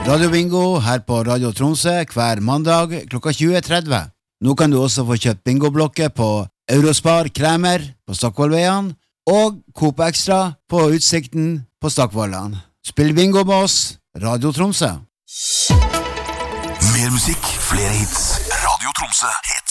Radio Bingo her på Radio Tromsø hver mandag klokka 20.30. Nå kan du også få kjøpt bingoblokker på Eurospar Kremer på Stockvollveien og Coop Extra på Utsikten på Stockvollan. Spill bingo med oss, Radio Tromsø. Mer musikk, flere hits. Radio Tromsø.